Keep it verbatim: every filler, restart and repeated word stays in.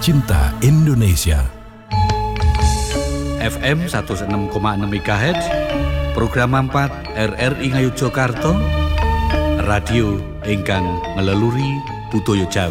Cinta Indonesia. F M seratus enam koma enam MHz, program empat R R I Ngayogyakarta, radio ingkang ngeleluri budaya Jawi.